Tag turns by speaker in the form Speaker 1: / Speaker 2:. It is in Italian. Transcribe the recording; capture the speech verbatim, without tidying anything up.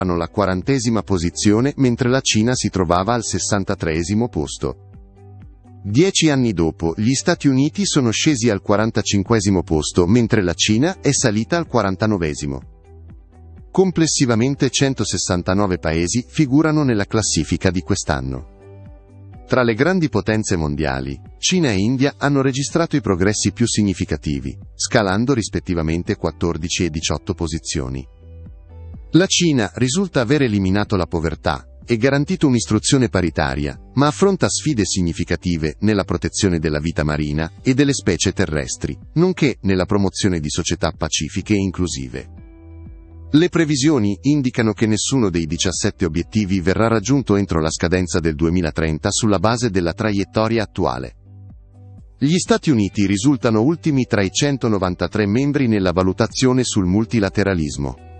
Speaker 1: la quarantesima posizione mentre la Cina si trovava al sessantatreesimo posto. Dieci anni dopo, gli Stati Uniti sono scesi al quarantacinquesimo posto mentre la Cina è salita al quarantanovesimo. Complessivamente centosessantanove paesi figurano nella classifica di quest'anno. Tra le grandi potenze mondiali, Cina e India hanno registrato i progressi più significativi, scalando rispettivamente quattordici e diciotto posizioni. La Cina risulta aver eliminato la povertà e garantito un'istruzione paritaria, ma affronta sfide significative nella protezione della vita marina e delle specie terrestri, nonché nella promozione di società pacifiche e inclusive. Le previsioni indicano che nessuno dei diciassette obiettivi verrà raggiunto entro la scadenza del duemilatrenta sulla base della traiettoria attuale. Gli Stati Uniti risultano ultimi tra i centonovantatré membri nella valutazione sul multilateralismo.